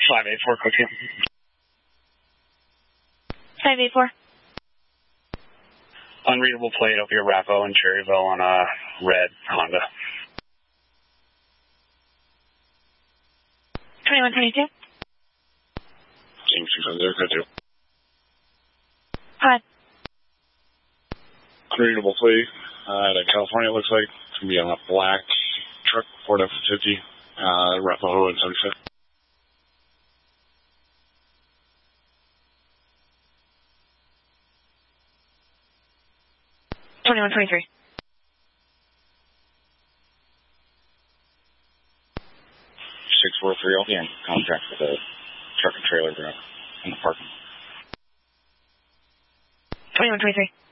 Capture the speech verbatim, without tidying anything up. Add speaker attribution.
Speaker 1: five eight four, quick hit.
Speaker 2: five eight four.
Speaker 1: Unreadable plate up here, Rapo in Cherryville on a red Honda.
Speaker 2: twenty-one twenty-two.
Speaker 1: Team six hundred, go two.
Speaker 2: Hi.
Speaker 1: Unreadable plate. Uh, in California, it looks like. It's going to be on a black truck, Ford F one fifty, uh, Rapo in seventy-fifth.
Speaker 2: twenty-one twenty-three.
Speaker 1: six four three, I'll be in contact with the truck and trailer driver in the parking.
Speaker 2: twenty-one twenty-three.